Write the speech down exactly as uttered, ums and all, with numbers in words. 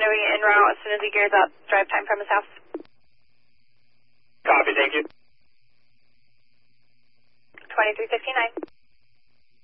Highway en route as soon as he gears up. Drive time from his house. Copy, thank you. twenty-three fifty-nine.